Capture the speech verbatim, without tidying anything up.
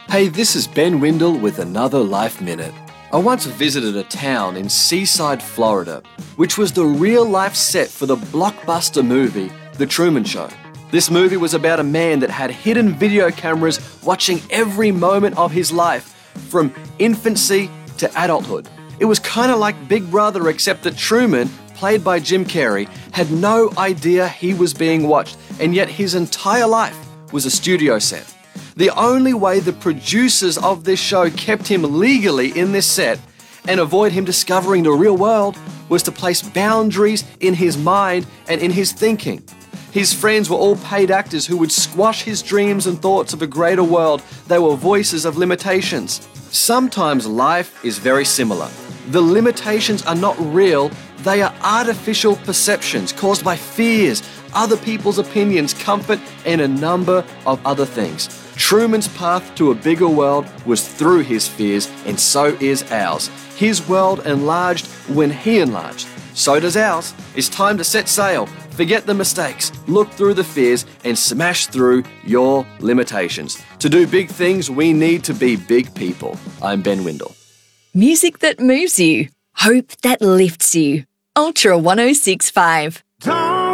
Hey, this is Ben Windle with another Life Minute. I once visited a town in Seaside, Florida, which was the real-life set for the blockbuster movie, The Truman Show. This movie was about a man that had hidden video cameras watching every moment of his life, from infancy to adulthood. It was kind of like Big Brother, except that Truman, played by Jim Carrey, had no idea he was being watched, and yet his entire life was a studio set. The only way the producers of this show kept him legally in this set and avoid him discovering the real world was to place boundaries in his mind and in his thinking. His friends were all paid actors who would squash his dreams and thoughts of a greater world. They were voices of limitations. Sometimes life is very similar. The limitations are not real, they are artificial perceptions caused by fears, other people's opinions, comfort, and a number of other things. Truman's path to a bigger world was through his fears, and so is ours. His world enlarged when he enlarged. So does ours. It's time to set sail. Forget the mistakes, look through the fears, and smash through your limitations. To do big things, we need to be big people. I'm Ben Windle. Music that moves you. Hope that lifts you. Ultra one oh six point five.